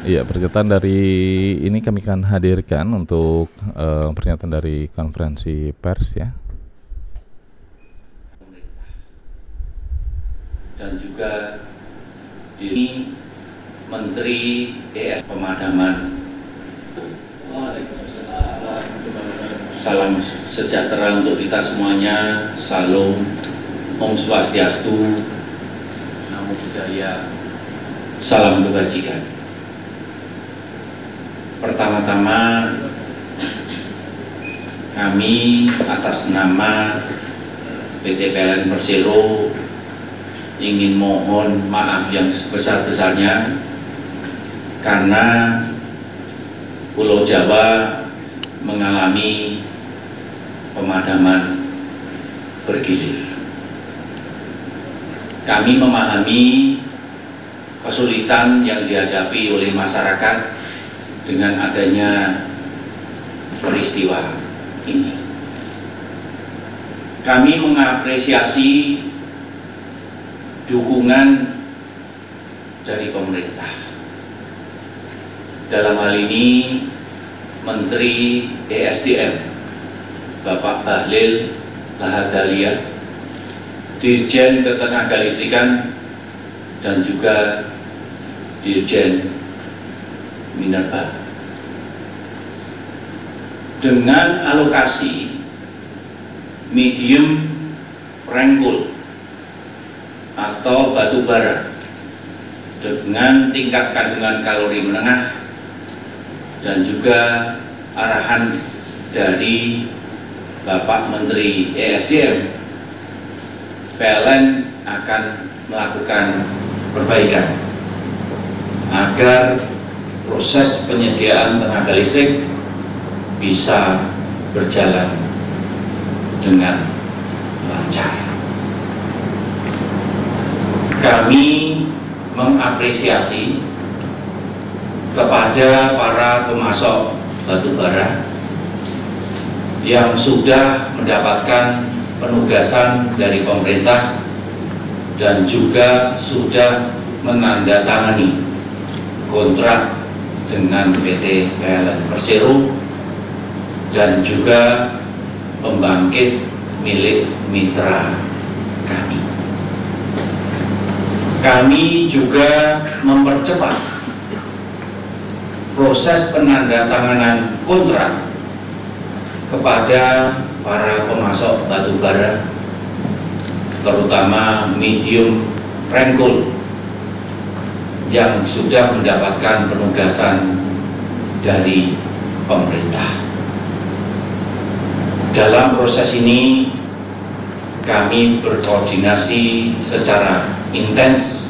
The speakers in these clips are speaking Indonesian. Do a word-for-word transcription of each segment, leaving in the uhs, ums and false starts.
Iya, pernyataan dari ini kami akan hadirkan untuk uh, pernyataan dari konferensi pers ya. Dan juga di Menteri E S Pemadaman. Salam sejahtera untuk kita semuanya. Salam, Om Swastiastu, Namo Buddhaya, salam kebajikan. Pertama-tama kami atas nama P T P L N Persero ingin mohon maaf yang sebesar-besarnya karena Pulau Jawa mengalami pemadaman bergilir. Kami memahami kesulitan yang dihadapi oleh masyarakat dengan adanya peristiwa ini. Kami mengapresiasi dukungan dari pemerintah. Dalam hal ini Menteri E S D M Bapak Bahlil Lahadalia, Dirjen Ketenagalistrikan dan juga Dirjen Minerba, dengan alokasi medium rengkul atau batu bara dengan tingkat kandungan kalori menengah dan juga arahan dari Bapak Menteri E S D M, P L N akan melakukan perbaikan agar proses penyediaan tenaga listrik bisa berjalan dengan lancar. Kami mengapresiasi kepada para pemasok batu bara yang sudah mendapatkan penugasan dari pemerintah dan juga sudah menandatangani kontrak dengan P T P L N Persero dan juga pembangkit milik mitra kami. Kami juga mempercepat proses penandatanganan kontrak kepada para pemasok batu bara, terutama medium rengkul yang sudah mendapatkan penugasan dari pemerintah. Dalam proses ini kami berkoordinasi secara intens,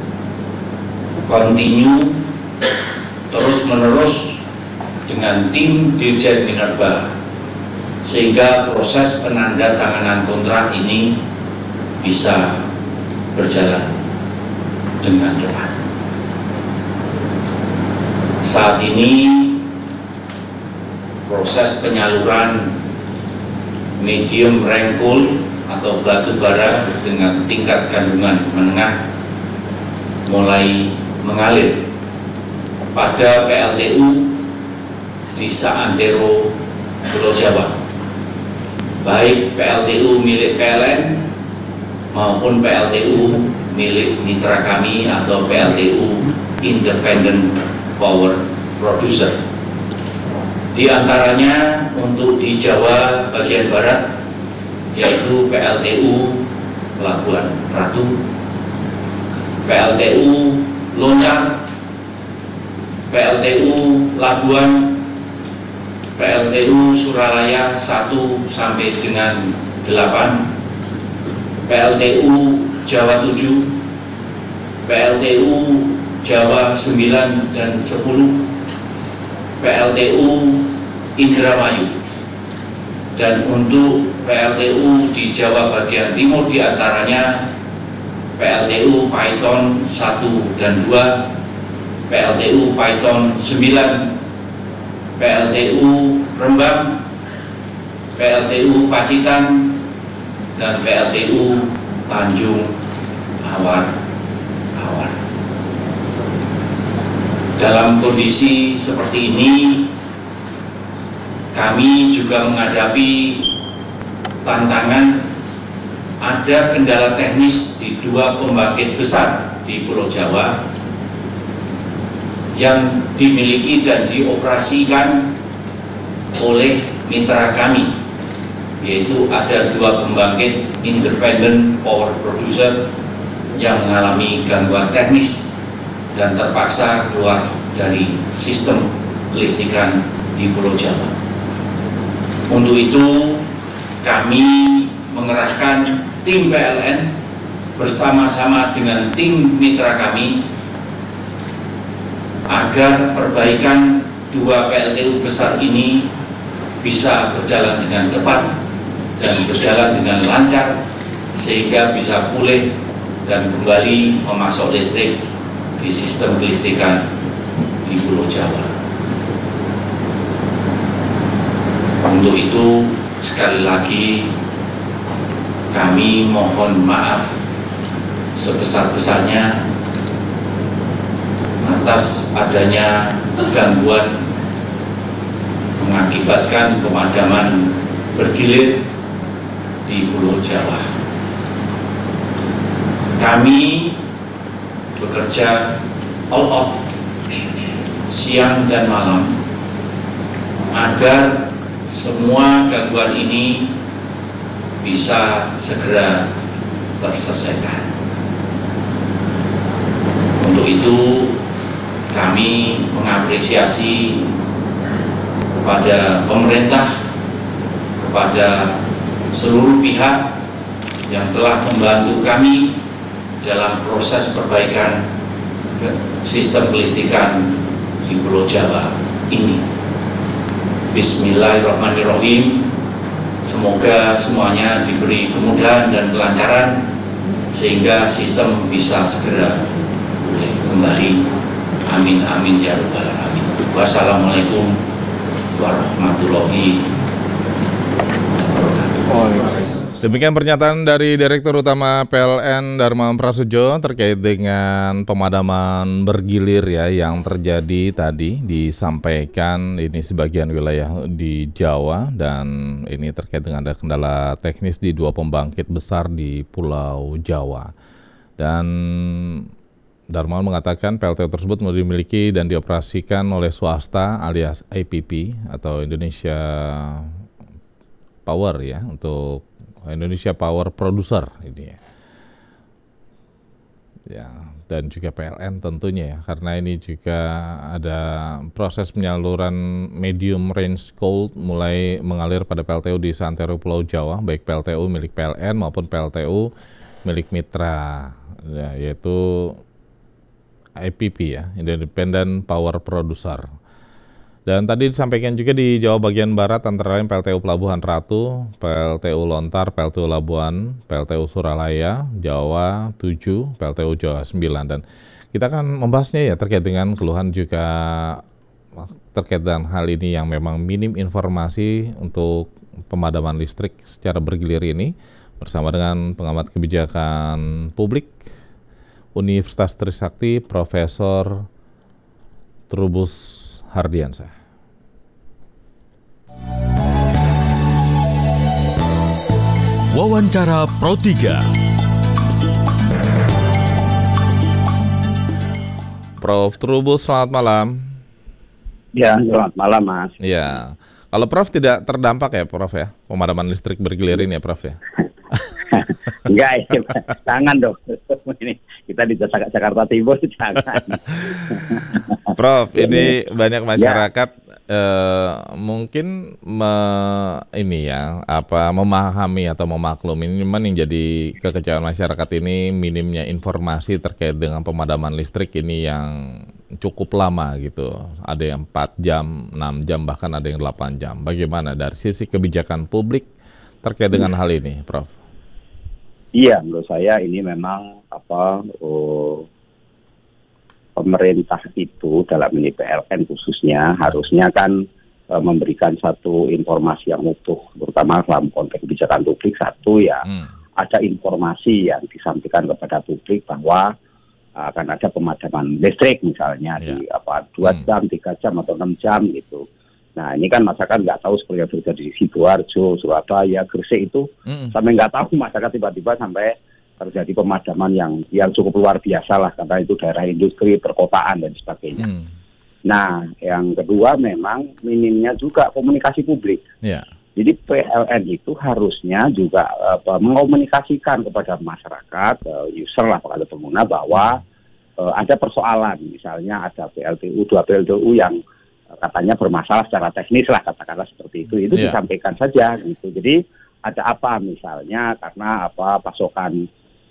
kontinu, terus-menerus dengan tim Dirjen Minerba, sehingga proses penandatanganan kontrak ini bisa berjalan dengan cepat. Saat ini proses penyaluran medium rengkul atau batu bara dengan tingkat kandungan menengah mulai mengalir pada P L T U di Saantero, Pulau Jawa, baik P L T U milik P L N maupun P L T U milik mitra kami atau P L T U Independent Power Producer. Di antaranya untuk di Jawa bagian barat yaitu P L T U Labuan Ratu, P L T U Lontar, P L T U Labuan, P L T U Suralaya satu sampai dengan delapan, P L T U Jawa tujuh, P L T U Jawa sembilan dan sepuluh, P L T U Indramayu, dan untuk P L T U di Jawa bagian timur diantaranya P L T U Paiton satu dan dua, P L T U Paiton sembilan, P L T U Rembang, P L T U Pacitan, dan P L T U Tanjung Awar. Awar. Dalam kondisi seperti ini, kami juga menghadapi tantangan ada kendala teknis di dua pembangkit besar di Pulau Jawa yang dimiliki dan dioperasikan oleh mitra kami, yaitu ada dua pembangkit independent power producer yang mengalami gangguan teknis dan terpaksa keluar dari sistem kelistrikan di Pulau Jawa. Untuk itu kami mengerahkan tim P L N bersama-sama dengan tim mitra kami agar perbaikan dua P L T U besar ini bisa berjalan dengan cepat dan berjalan dengan lancar sehingga bisa pulih dan kembali memasok listrik di sistem kelistrikan di Pulau Jawa. Untuk itu sekali lagi kami mohon maaf sebesar-besarnya atas adanya gangguan mengakibatkan pemadaman bergilir di Pulau Jawa. Kami bekerja all out siang dan malam agar semua gangguan ini bisa segera terselesaikan. Untuk itu kami mengapresiasi kepada pemerintah, kepada seluruh pihak yang telah membantu kami dalam proses perbaikan sistem kelistrikan di Pulau Jawa ini. Bismillahirrahmanirrahim. Semoga semuanya diberi kemudahan dan kelancaran sehingga sistem bisa segera pulih kembali. Amin amin ya rabbal alamin. Wassalamualaikum warahmatullahi wabarakatuh. Demikian pernyataan dari Direktur Utama P L N Darmawan Prasojo terkait dengan pemadaman bergilir ya yang terjadi tadi, disampaikan ini sebagian wilayah di Jawa dan ini terkait dengan ada kendala teknis di dua pembangkit besar di Pulau Jawa. Dan Darmawan mengatakan P L T U tersebut dimiliki dan dioperasikan oleh swasta alias I P P atau Indonesia Power ya, untuk Indonesia Power Producer ini ya. Ya, dan juga P L N tentunya ya, karena ini juga ada proses penyaluran medium range coal mulai mengalir pada P L T U di seantero Pulau Jawa, baik P L T U milik P L N maupun P L T U milik mitra ya, yaitu I P P ya, Independent Power Producer. Dan tadi disampaikan juga di Jawa bagian Barat antara lain P L T U Pelabuhan Ratu, P L T U Lontar, P L T U Labuan, P L T U Suralaya, Jawa tujuh, P L T U Jawa sembilan. Dan kita akan membahasnya ya terkait dengan keluhan juga terkait dengan hal ini yang memang minim informasi untuk pemadaman listrik secara bergilir ini bersama dengan pengamat kebijakan publik Universitas Trisakti Profesor Trubus Hardiansyah. Wawancara Pro tiga. Prof Trubus, selamat malam. Ya, selamat malam Mas. Ya, kalau Prof tidak terdampak ya Prof ya, pemadaman listrik bergilir ini ya Prof ya? Enggak, ya, jangan dong. Ini kita di Jakarta Timur, jangan. Prof, ini banyak masyarakat ya. eh, mungkin me, ini ya apa memahami atau memaklumi ini memang yang jadi kekecewaan masyarakat ini minimnya informasi terkait dengan pemadaman listrik ini yang cukup lama gitu. Ada yang empat jam, enam jam, bahkan ada yang delapan jam. Bagaimana dari sisi kebijakan publik terkait dengan hal ini, Prof? Iya, menurut saya ini memang apa oh, pemerintah itu dalam ini P L N khususnya harusnya kan e, memberikan satu informasi yang utuh, terutama dalam konteks kebijakan publik. Satu ya, hmm. ada informasi yang disampaikan kepada publik bahwa akan ada pemadaman listrik misalnya Ya. di apa dua Hmm. jam, tiga jam atau enam jam gitu. Nah ini kan masyarakat nggak tahu seperti yang terjadi di Sidoarjo, Surabaya, Gresik itu Mm-mm. sampai nggak tahu masyarakat tiba-tiba sampai terjadi pemadaman yang yang cukup luar biasa lah karena itu daerah industri, perkotaan dan sebagainya. Hmm. Nah yang kedua memang minimnya juga komunikasi publik. Ya. Jadi P L N itu harusnya juga apa, mengkomunikasikan kepada masyarakat, uh, user lah pada pengguna bahwa uh, ada persoalan, misalnya ada P L T U, dua P L T U yang uh, katanya bermasalah secara teknis lah, katakanlah seperti itu, itu Yeah. disampaikan saja gitu. Jadi ada apa misalnya karena apa pasokan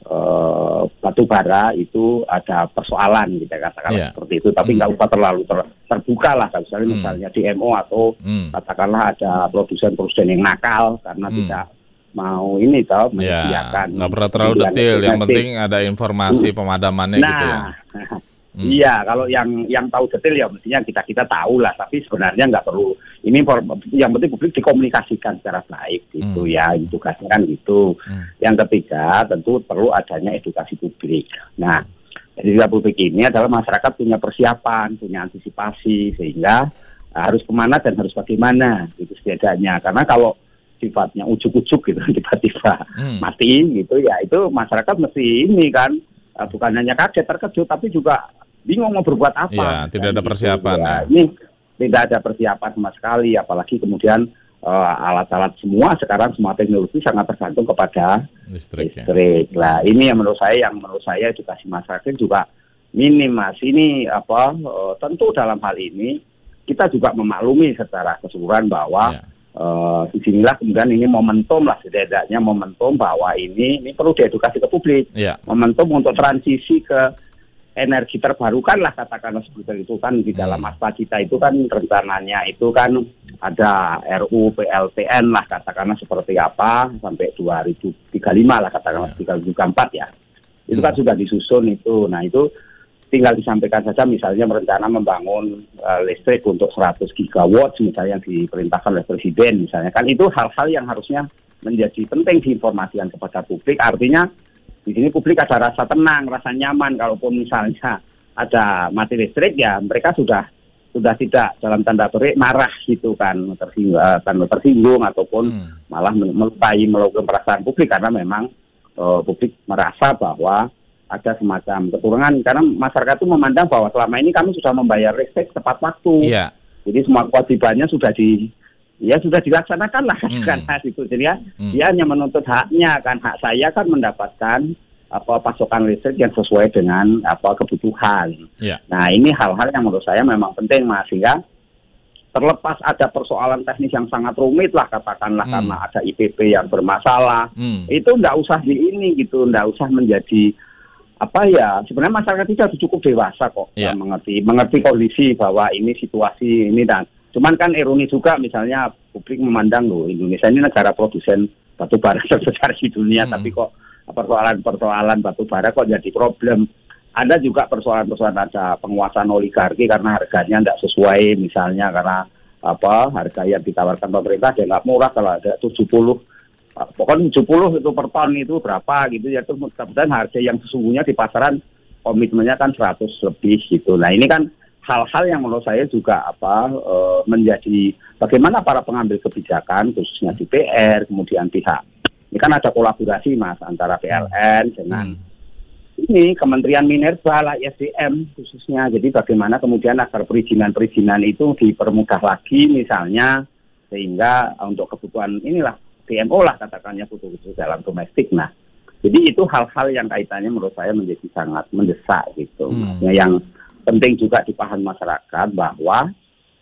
uh, batu bara itu ada persoalan gitu katakanlah Yeah. seperti itu, tapi nggak usah terlalu ter- terbuka lah, misalnya Hmm. misalnya D M O atau Hmm. katakanlah ada produsen-produsen yang nakal karena Hmm. tidak mau ini tahu Ya, menyediakan. nggak perlu terlalu yang detail. Yang efektif. penting ada informasi pemadamannya Nah, gitu ya. Hmm. iya kalau yang yang tahu detail ya mestinya kita kita tahu lah. Tapi sebenarnya nggak perlu. Ini for, yang penting publik dikomunikasikan secara baik gitu Hmm. ya. Tugasnya kan gitu. Hmm. Yang ketiga tentu perlu adanya edukasi publik. Nah, edukasi publik ini adalah masyarakat punya persiapan, punya antisipasi sehingga uh, harus kemana dan harus bagaimana itu setidaknya. Karena kalau sifatnya ujuk-ujuk gitu tiba-tiba Hmm. mati gitu ya itu masyarakat mesti ini kan uh, bukan hanya kaget terkejut tapi juga bingung mau berbuat apa. Ya, tidak ada Dan persiapan, itu, ya. Ini tidak ada persiapan sama sekali apalagi kemudian uh, alat-alat semua sekarang semua teknologi sangat tergantung kepada Listrik ya. listrik. Lah ini yang menurut saya yang menurut saya edukasi masyarakat juga minim Mas. Ini apa uh, tentu dalam hal ini kita juga memaklumi secara keseluruhan bahwa Ya. Uh, di sinilah kemudian ini momentum lah setidaknya momentum bahwa ini ini perlu diedukasi ke publik, Ya. momentum untuk transisi ke energi terbarukan lah katakanlah seperti itu kan di dalam Hmm. aspek kita itu kan rencananya itu kan ada R U P L T N lah katakanlah seperti apa sampai dua ribu tiga puluh lima lah katakanlah Ya. tiga ribu tiga puluh empat ya itu Hmm. kan sudah disusun itu. Nah itu tinggal disampaikan saja misalnya merencana membangun uh, listrik untuk seratus gigawatt misalnya yang diperintahkan oleh Presiden misalnya kan itu hal-hal yang harusnya menjadi penting diinformasikan kepada publik. Artinya di sini publik ada rasa tenang, rasa nyaman kalaupun misalnya ada mati listrik ya mereka sudah sudah tidak dalam tanda petik marah gitu kan tersinggung, kan tersinggung ataupun Hmm. malah melukai melakukan perasaan publik karena memang uh, publik merasa bahwa ada semacam keturunan karena masyarakat itu memandang bahwa selama ini kami sudah membayar listrik tepat waktu. Iya. Jadi semua kewajibannya sudah di ya sudah dilaksanakan lah Hmm. kan itu. Jadi ya Hmm. dia hanya menuntut haknya kan hak saya kan mendapatkan apa pasokan listrik yang sesuai dengan apa kebutuhan. Iya. Nah, ini hal-hal yang menurut saya memang penting Mas sehingga terlepas ada persoalan teknis yang sangat rumit lah katakanlah Hmm. karena ada I P P yang bermasalah. Hmm. Itu enggak usah di ini gitu, enggak usah menjadi apa ya sebenarnya masyarakat kita sudah cukup dewasa kok Ya. mengerti mengerti kondisi bahwa ini situasi ini dan cuman kan ironi juga misalnya publik memandang loh Indonesia ini negara produsen batu bara terbesar di dunia Hmm. tapi kok persoalan-persoalan batu bara kok jadi problem. Ada juga persoalan-persoalan ada penguasaan oligarki karena harganya tidak sesuai misalnya karena apa harga yang ditawarkan pemerintah dia nggak murah kalau ada tujuh puluh pokoknya tujuh puluh itu per ton itu berapa gitu ya, itu mudah-mudahan harga yang sesungguhnya di pasaran komitmennya kan seratus lebih gitu. Nah ini kan hal-hal yang menurut saya juga apa e, menjadi bagaimana para pengambil kebijakan khususnya D P R kemudian pihak ini kan ada kolaborasi Mas antara P L N dengan Hmm. ini Kementerian Minerba lah S D M khususnya. Jadi bagaimana kemudian agar perizinan-perizinan itu dipermudah lagi misalnya sehingga untuk kebutuhan inilah D M O lah katakannya butuh-butuh dalam domestik. Nah, jadi itu hal-hal yang kaitannya menurut saya menjadi sangat mendesak gitu. Hmm. Nah, yang penting juga dipahami masyarakat bahwa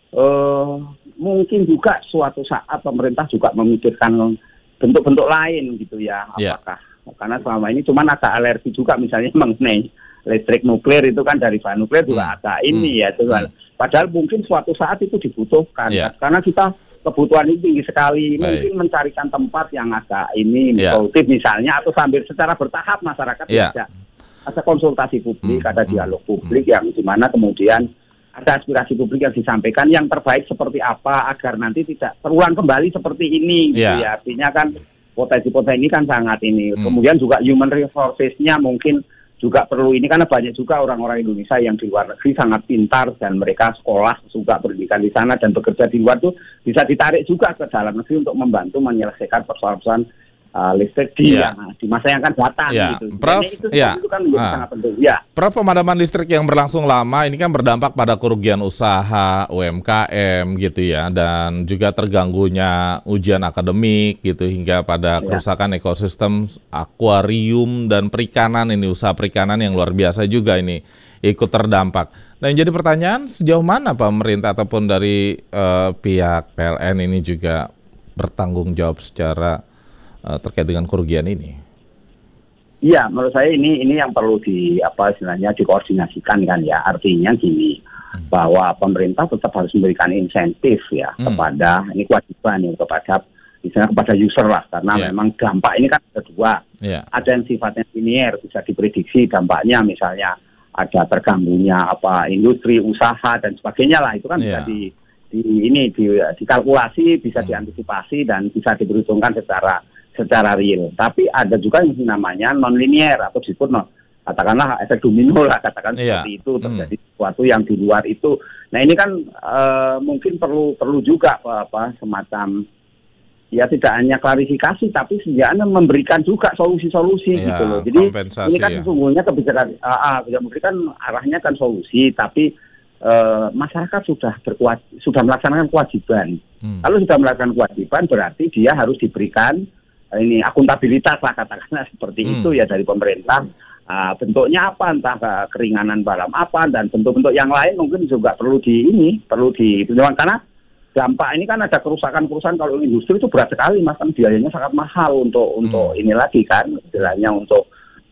eh, mungkin juga suatu saat pemerintah juga memikirkan bentuk-bentuk lain gitu ya. Yeah. Apakah karena selama ini cuman agak alergi juga misalnya mengenai listrik nuklir itu kan dari bahan nuklir juga Hmm. agak ini Hmm. ya itu kan. Padahal mungkin suatu saat itu dibutuhkan Yeah. karena kita kebutuhan ini tinggi sekali. Baik. Mungkin mencarikan tempat yang agak ini Ya. produktif misalnya atau sambil secara bertahap masyarakat Ya. ada ada konsultasi publik, Hmm, ada hmm, dialog publik yang dimana kemudian ada aspirasi publik yang disampaikan yang terbaik seperti apa agar nanti tidak terulang kembali seperti ini. Gitu Ya. ya. Artinya kan potensi-potensi ini kan sangat ini. Hmm. Kemudian juga human resources-nya mungkin juga perlu ini karena banyak juga orang-orang Indonesia yang di luar negeri sangat pintar dan mereka sekolah juga pendidikan di sana dan bekerja di luar tuh bisa ditarik juga ke dalam negeri untuk membantu menyelesaikan persoalan-persoalan uh, listrik di, Ya. yang, di masa yang akan datang Ya. gitu. Prof, Jadi itu, ya. itu kan menjadi Ah. sangat penting. Ya. Prof, pemadaman listrik yang berlangsung lama ini kan berdampak pada kerugian usaha, U M K M gitu ya, dan juga terganggunya ujian akademik gitu hingga pada kerusakan ekosistem akuarium dan perikanan, ini usaha perikanan yang luar biasa juga ini ikut terdampak. Nah, yang jadi pertanyaan sejauh mana pemerintah ataupun dari eh, pihak P L N ini juga bertanggung jawab secara eh, terkait dengan kerugian ini? Iya, menurut saya ini ini yang perlu di apa istilahnya dikoordinasikan kan ya. Artinya gini, hmm. bahwa pemerintah tetap harus memberikan insentif ya hmm. kepada ini kewajiban ya kepada misalnya kepada user lah, karena yeah. memang dampak ini kan ada dua. Yeah. Ada yang sifatnya linear, bisa diprediksi dampaknya, misalnya ada terganggunya apa industri, usaha dan sebagainya lah, itu kan yeah. bisa di, di ini di, dikalkulasi, bisa hmm. diantisipasi dan bisa diperhitungkan secara secara real. Tapi ada juga yang namanya non-linear atau disebut non, katakanlah efek domino lah, katakan yeah. seperti itu, terjadi hmm. sesuatu yang di luar itu. Nah ini kan uh, mungkin perlu perlu juga apa, apa semacam ya tidak hanya klarifikasi, tapi sebenarnya memberikan juga solusi-solusi yeah, gitu loh. Jadi ini kan ya. sesungguhnya kebijakan, uh, uh, memberikan arahnya kan solusi, tapi uh, masyarakat sudah berkuat, sudah melaksanakan kewajiban. Hmm. Kalau sudah melaksanakan kewajiban, berarti dia harus diberikan ini akuntabilitas lah katakanlah seperti hmm. itu ya dari pemerintah. Uh, bentuknya apa, entah keringanan dalam apa dan bentuk-bentuk yang lain mungkin juga perlu di ini perlu dipertimbangkan, karena dampak ini kan ada kerusakan-kerusakan. Kalau industri itu berat sekali mas, kan biayanya sangat mahal untuk hmm. untuk ini lagi kan istilahnya untuk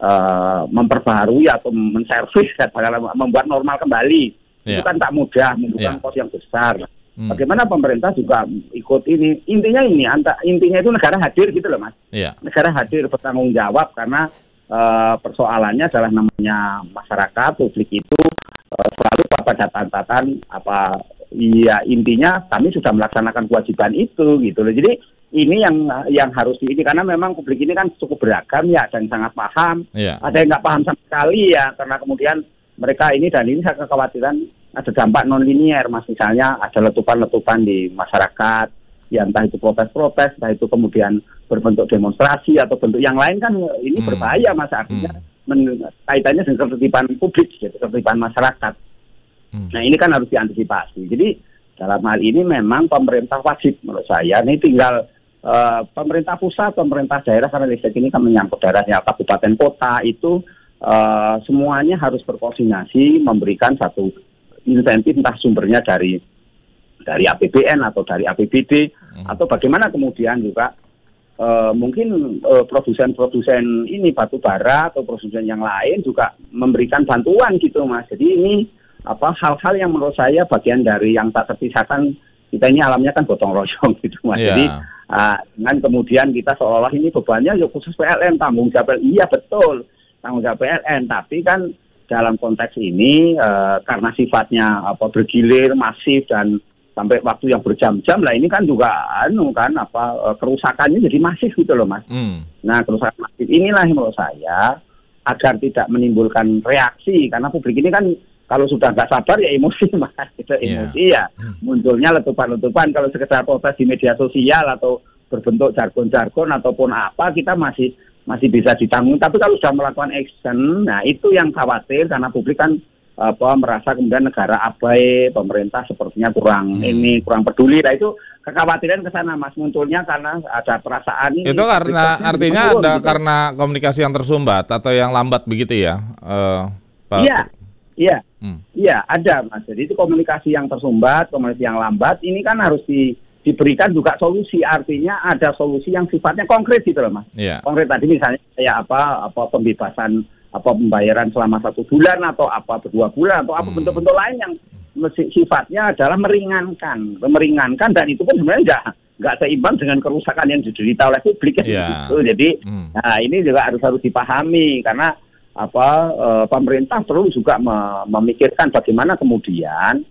uh, memperbaharui atau menservis katakanlah membuat normal kembali yeah. itu kan tak mudah, membutuhkan yeah. kos yang besar. Hmm. Bagaimana pemerintah juga ikut ini, intinya ini, anta, intinya itu negara hadir gitu loh mas. Yeah. Negara hadir bertanggung jawab karena uh, persoalannya adalah namanya masyarakat, publik itu uh, selalu pada catatan apa, ya intinya kami sudah melaksanakan kewajiban itu gitu loh. Jadi ini yang yang harus di ini, karena memang publik ini kan cukup beragam ya dan sangat paham. Yeah. Ada yang nggak paham sama sekali ya, karena kemudian mereka ini dan ini saya kekhawatiran ada dampak non-linear mas, misalnya ada letupan-letupan di masyarakat, ya entah itu protes-protes, entah itu kemudian berbentuk demonstrasi atau bentuk yang lain kan ini hmm. berbahaya mas, artinya hmm. kaitannya dengan ketertiban publik, gitu, ketertiban masyarakat. Hmm. Nah ini kan harus diantisipasi. Jadi dalam hal ini memang pemerintah wajib menurut saya, ini tinggal uh, pemerintah pusat, pemerintah daerah, karena listrik ini kan menyangkut daerahnya kabupaten kota itu uh, semuanya harus berkoordinasi memberikan satu insentif, entah sumbernya dari dari A P B N atau dari A P B D hmm. atau bagaimana kemudian juga uh, mungkin uh, produsen-produsen ini batu bara atau produsen yang lain juga memberikan bantuan gitu mas. Jadi ini apa hal-hal yang menurut saya bagian dari yang tak terpisahkan, kita ini alamnya kan gotong royong gitu mas. Yeah. Jadi uh, dengan kemudian kita seolah-olah ini bebannya ya khusus P L N, tanggung jawab, iya betul tanggung jawab P L N, tapi kan dalam konteks ini uh, karena sifatnya apa bergilir masif dan sampai waktu yang berjam-jam lah, ini kan juga anu kan apa uh, kerusakannya jadi masif gitu loh mas. Hmm. Nah kerusakan masif inilah yang menurut saya agar tidak menimbulkan reaksi, karena publik ini kan kalau sudah nggak sabar ya emosi mas, itu emosi yeah. ya munculnya letupan-letupan. Kalau sekedar protes di media sosial atau berbentuk jargon-jargon ataupun apa, kita masih masih bisa ditanggung. Tapi kalau sudah melakukan action, nah itu yang khawatir, karena publik kan apa merasa kemudian negara abai, pemerintah sepertinya kurang hmm. ini kurang peduli. Nah itu kekhawatiran ke sana mas, munculnya karena ada perasaan ini. Itu karena artinya ada gitu. Karena komunikasi yang tersumbat atau yang lambat begitu ya, uh, Pak? Iya, iya, hmm. iya ada mas. Jadi itu komunikasi yang tersumbat, komunikasi yang lambat. Ini kan harus di diberikan juga solusi, artinya ada solusi yang sifatnya konkret gitu loh mas. Yeah. Konkret tadi misalnya kayak apa apa pembebasan apa pembayaran selama satu bulan atau apa berdua bulan atau apa hmm. bentuk-bentuk lain yang sifatnya adalah meringankan, meringankan dan itu pun sebenarnya nggak nggak seimbang dengan kerusakan yang diderita oleh publik yeah. gitu. Jadi hmm. nah ini juga harus harus dipahami, karena apa e, pemerintah perlu juga me- memikirkan bagaimana kemudian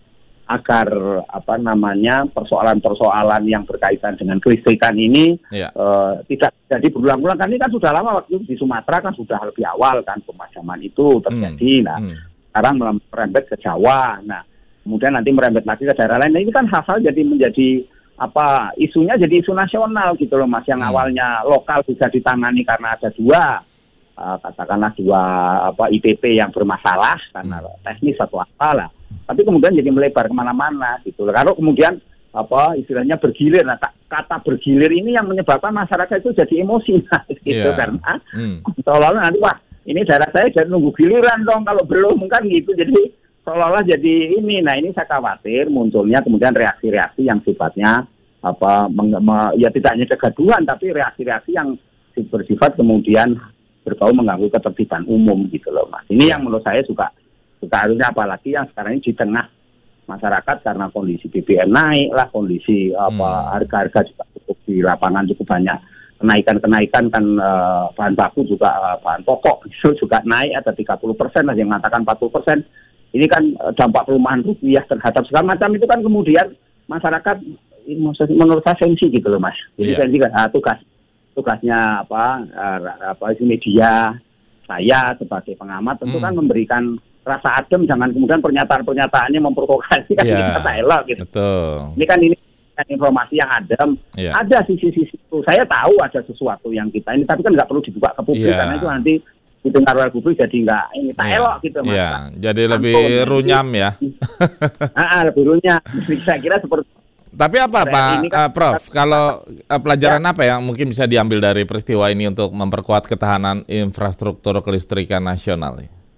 agar apa namanya persoalan-persoalan yang berkaitan dengan kelistrikan ini yeah. uh, tidak jadi berulang-ulang. Kan ini kan sudah lama, waktu di Sumatera kan sudah lebih awal kan pemajaman itu terjadi. Hmm. Nah, hmm. sekarang merembet ke Jawa. Nah, kemudian nanti merembet lagi ke daerah lain. Nah, ini kan hal-hal jadi menjadi apa isunya jadi isu nasional gitu loh Mas, yang hmm. awalnya lokal bisa ditangani karena ada dua uh, katakanlah dua apa I P P yang bermasalah karena hmm. teknis atau apalah, tapi kemudian jadi melebar kemana-mana gitu loh. Kalau kemudian apa istilahnya bergilir, nah kata bergilir ini yang menyebabkan masyarakat itu jadi emosi nah, gitu yeah. karena hmm. seolah-olah nanti wah ini daerah saya jadi nunggu giliran dong, kalau belum kan gitu, jadi seolah-olah jadi ini. Nah, ini saya khawatir munculnya kemudian reaksi-reaksi yang sifatnya apa meng, me, ya tidak hanya kegaduhan, tapi reaksi-reaksi yang bersifat kemudian berbau mengganggu ketertiban umum gitu loh Mas. Ini yang menurut saya juga juga harusnya, apalagi yang sekarang ini di tengah masyarakat karena kondisi B B M naik lah, kondisi apa hmm. harga-harga juga cukup di lapangan cukup banyak kenaikan-kenaikan kan, uh, bahan baku juga uh, bahan pokok itu juga naik, ada tiga puluh persen, ada yang mengatakan empat puluh persen. Ini kan dampak pelemahan rupiah terhadap segala macam itu kan kemudian masyarakat menurut saya sensi gitu loh Mas. Jadi yeah. sensi kan ah, tugas tugasnya apa uh, apa itu media, saya sebagai pengamat tentu hmm. kan memberikan rasa adem, jangan kemudian pernyataan-pernyataannya memprovokasi kan yeah. ini kata elok gitu. Betul. Ini kan ini kan informasi yang adem. Yeah. Ada sisi-sisi itu. Saya tahu ada sesuatu yang kita ini, tapi kan nggak perlu dibuka ke publik yeah. karena itu nanti didengar oleh publik jadi nggak ini tak yeah. elok gitu Mas. Yeah. Jadi lebih Ampun, runyam ya. Ah, lebih runyam. Saya kira seperti. Tapi apa Pak kan, uh, Prof? Kalau uh, pelajaran ya. apa yang mungkin bisa diambil dari peristiwa ini untuk memperkuat ketahanan infrastruktur kelistrikan nasional?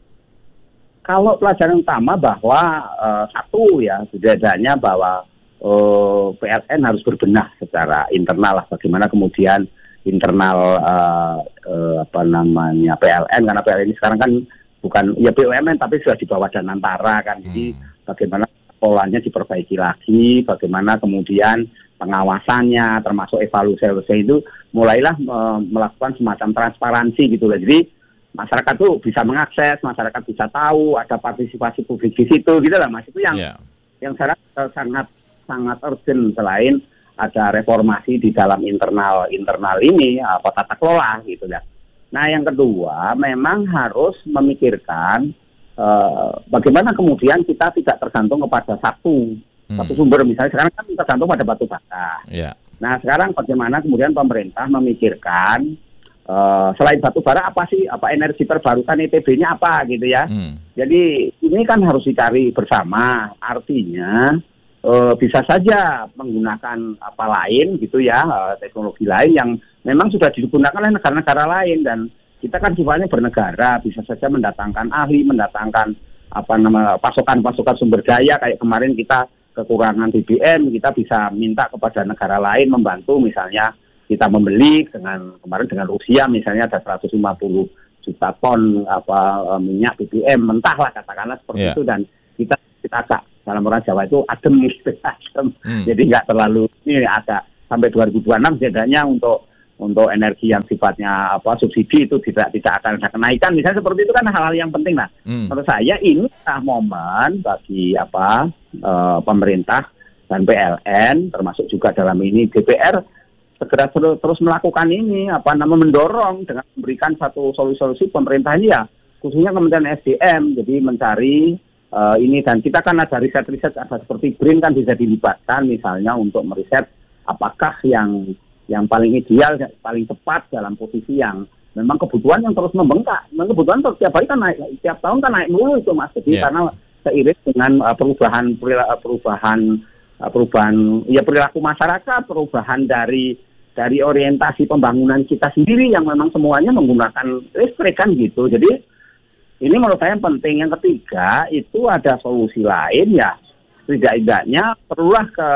Kalau pelajaran utama bahwa uh, satu ya setidaknya bahwa uh, P L N harus berbenah secara internal lah, bagaimana kemudian internal uh, uh, apa namanya P L N, karena P L N ini sekarang kan bukan ya B U M N tapi sudah di bawah Danantara kan, jadi hmm. bagaimana polanya diperbaiki lagi, bagaimana kemudian pengawasannya termasuk evaluasi itu mulailah uh, melakukan semacam transparansi gitu lah, jadi masyarakat tuh bisa mengakses, masyarakat bisa tahu, ada partisipasi publik di situ gitu lah Mas, itu yang yeah. yang saya uh, sangat sangat urgent selain ada reformasi di dalam internal internal ini apa tata kelola gitu ya. Nah yang kedua memang harus memikirkan uh, bagaimana kemudian kita tidak tergantung kepada satu hmm. satu sumber, misalnya sekarang kan tergantung pada batu bara. Yeah. Nah sekarang bagaimana kemudian pemerintah memikirkan uh, selain batu bara apa sih apa energi terbarukan E T B-nya apa gitu ya. Hmm. Jadi ini kan harus dicari bersama, artinya Uh, bisa saja menggunakan apa lain gitu ya, uh, teknologi lain yang memang sudah digunakan oleh negara-negara lain, dan kita kan sifatnya bernegara, bisa saja mendatangkan ahli, mendatangkan apa nama pasokan-pasokan sumber daya, kayak kemarin kita kekurangan B B M, kita bisa minta kepada negara lain membantu, misalnya kita membeli dengan kemarin dengan Rusia misalnya ada seratus lima puluh juta ton apa uh, minyak B B M mentah lah katakanlah seperti yeah. itu, dan kita kita agak dalam orang Jawa itu adem gitu, adem. Hmm. Jadi nggak terlalu ini agak sampai dua ribu dua puluh enam setidaknya untuk untuk energi yang sifatnya apa subsidi itu tidak tidak akan ada kenaikan, misalnya seperti itu kan hal-hal yang penting lah. Hmm. Menurut saya ini adalah momen bagi apa e, pemerintah dan P L N termasuk juga dalam ini D P R segera terus, terus melakukan ini apa namanya mendorong dengan memberikan satu solusi-solusi pemerintah ini ya, khususnya Kementerian S D M, jadi mencari Uh, ini, dan kita kan ada riset-riset ada seperti BRIN kan bisa dilibatkan misalnya untuk meriset apakah yang yang paling ideal, paling tepat dalam posisi yang memang kebutuhan yang terus membengkak. Memang kebutuhan terus tiap hari kan naik, tiap tahun kan naik mulu itu Mas. Jadi yeah. karena seiring dengan uh, perubahan perubahan uh, perubahan ya perilaku masyarakat, perubahan dari dari orientasi pembangunan kita sendiri yang memang semuanya menggunakan listrik kan gitu. Jadi ini menurut saya penting. Yang ketiga itu ada solusi lain ya, tidak-tidaknya perlulah ke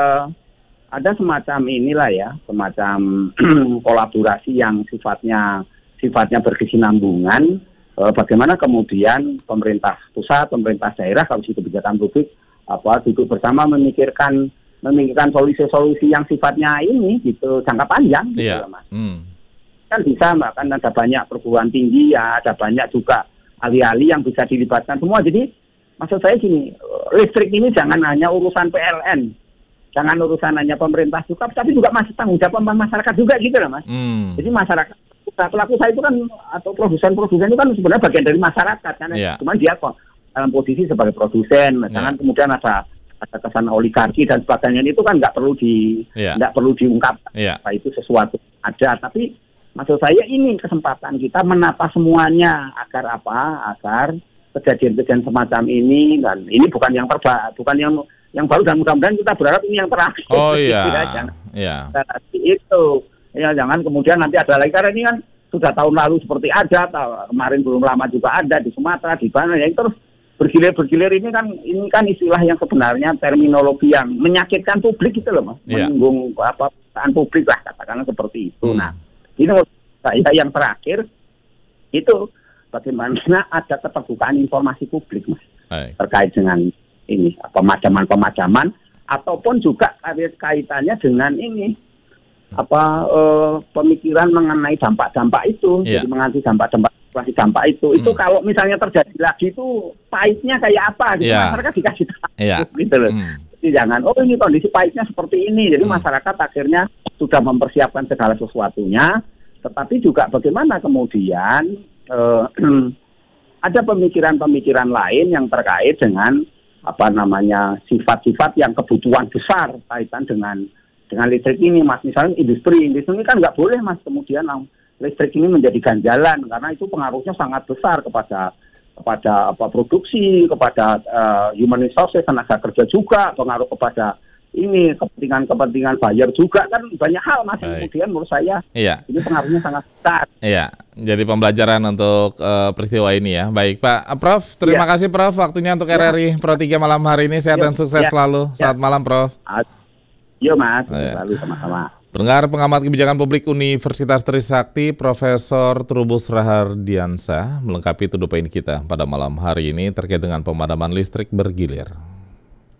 ada semacam inilah ya, semacam kolaborasi yang sifatnya sifatnya berkesinambungan. E, bagaimana kemudian pemerintah pusat, pemerintah daerah kalau itu kebijakan publik apa duduk bersama memikirkan memikirkan solusi-solusi yang sifatnya ini gitu jangka panjang gitu yeah. ya, Mas. Hmm. Kan bisa Mbak, kan ada banyak perguruan tinggi ya, ada banyak juga ahli-ahli yang bisa dilibatkan semua. Jadi maksud saya gini, listrik ini jangan hanya urusan P L N, jangan urusan hanya pemerintah juga, tapi juga masih tanggung jawab masyarakat juga gitu loh Mas. Hmm. Jadi masyarakat, pelaku usaha itu kan atau produsen-produsen itu kan sebenarnya bagian dari masyarakat kan, yeah. Cuman dia kok dalam posisi sebagai produsen, yeah. Jangan kemudian ada ada kesan oligarki dan sebagainya, itu kan nggak perlu di yeah. nggak perlu diungkap, yeah. itu sesuatu ada, tapi maksud saya ini kesempatan kita menata semuanya agar apa, agar kejadian-kejadian semacam ini, dan ini bukan yang terbaik, bukan yang yang baru, dan mudah-mudahan kita berharap ini yang terakhir. Oh iya, ya, jangan, iya. Itu ya, jangan kemudian nanti ada lagi, karena ini kan sudah tahun lalu seperti ada, tahu, kemarin belum lama juga ada di Sumatera, di mana ya, terus bergilir-bergilir ini kan, ini kan istilah yang sebenarnya terminologi yang menyakitkan publik itu loh Mas, yeah. Menyinggung apa perusahaan publik lah, katakanlah seperti itu. Hmm. Nah, ini menurut saya yang terakhir itu bagaimana ada keterbukaan informasi publik, Mas, Hai. terkait dengan ini pemajaman-pemajaman, ataupun juga kaitannya dengan ini apa eh, pemikiran mengenai dampak-dampak itu, yeah. Jadi menganti dampak-dampak dampak itu, hmm. itu kalau misalnya terjadi lagi itu pahitnya kayak apa, gitu. Yeah. Masyarakat dikasih tahu, yeah. gitu loh. Hmm. Jadi jangan, oh ini kondisi pahitnya seperti ini, jadi hmm. masyarakat akhirnya sudah mempersiapkan segala sesuatunya, tetapi juga bagaimana kemudian Uh, ada pemikiran-pemikiran lain yang terkait dengan apa namanya sifat-sifat yang kebutuhan besar kaitan dengan dengan listrik ini, Mas. Misalnya industri, industri ini kan nggak boleh, Mas, kemudian listrik ini menjadi ganjalan, karena itu pengaruhnya sangat besar kepada kepada apa produksi, kepada uh, human resources, tenaga kerja juga, pengaruh kepada ini kepentingan-kepentingan buyer juga, kan banyak hal, Mas. Baik. Kemudian menurut saya iya. Ini pengaruhnya sangat besar. Iya, jadi pembelajaran untuk uh, peristiwa ini ya. Baik Pak, Prof, terima ya. kasih Prof waktunya untuk R R I ya. Pro tiga malam hari ini. Sehat ya. dan sukses ya. selalu. Selamat ya. malam Prof. Yo Mas, ya. selalu sama-sama. Pendengar pengamat kebijakan publik Universitas Trisakti, Profesor Trubus Rahardiansah melengkapi to the point kita pada malam hari ini terkait dengan pemadaman listrik bergilir.